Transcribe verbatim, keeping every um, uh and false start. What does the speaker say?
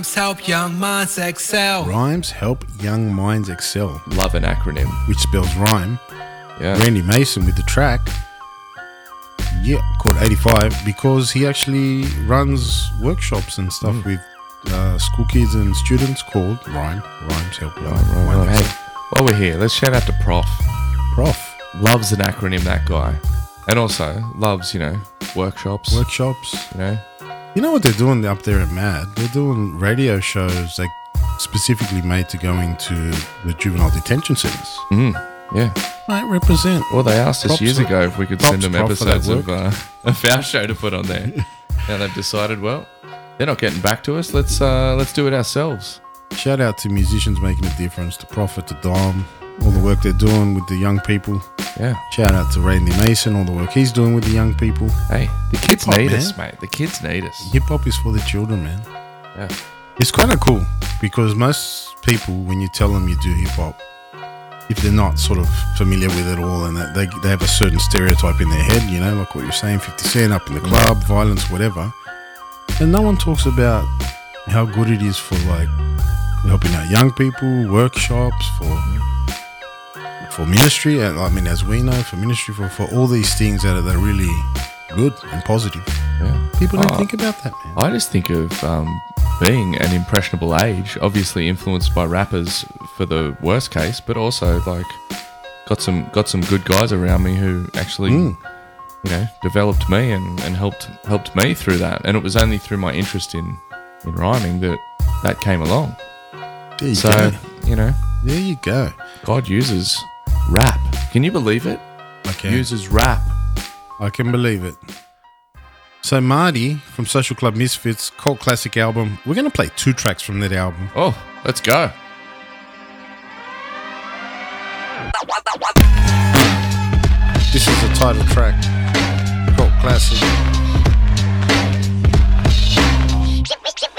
Help young minds excel. Rhymes help young minds excel. Love an acronym. Which spells rhyme. Yeah. Randy Mason with the track. Yeah, called eighty-five because he actually runs workshops and stuff Mm. with uh, school kids and students called Rhyme. Rhymes help young Right, right, minds right. excel. Hey, while we're here, let's shout out to Prof. Prof. Loves an acronym, that guy. And also loves, you know, workshops. Workshops. You know, You know what they're doing up there at MAD? They're doing radio shows like specifically made to go into the juvenile detention centres. mm, yeah. Right, represent. Well, they asked us Props years for- ago if we could props send them Prof for that episodes of, work. uh, of our show to put on there. Now they've decided, well, they're not getting back to us. Let's uh, let's do it ourselves. Shout out to musicians making a difference, to Prophet, to Dom, all the work they're doing with the young people. Yeah. Shout out to Randy Mason, all the work he's doing with the young people. Hey, the kids Hip-hop, need man. us, mate. The kids need us. Hip hop is for the children, man. Yeah. It's kind of cool because most people, when you tell them you do hip hop, if they're not sort of familiar with it all and that they, they have a certain stereotype in their head, you know, like what you're saying, fifty Cent up in the club, violence, whatever. And no one talks about how good it is for like helping out young people, workshops, for for ministry. And I mean, as we know, for ministry, for, for all these things that are, that are really good and positive. Yeah. People don't Oh, think about that, man. I just think of um, being an impressionable age, obviously influenced by rappers for the worst case, but also like got some got some good guys around me who actually, Mm. you know, developed me and, and helped helped me through that. And it was only through my interest in, in rhyming that that came along. There you So, go. you know, There you go. God uses rap. Can you believe it? I can. Uses rap. I can believe it. So Marty from Social Club Misfits, cult classic album. We're going to play two tracks from that album. Oh, let's go. This is the title track, cult classic.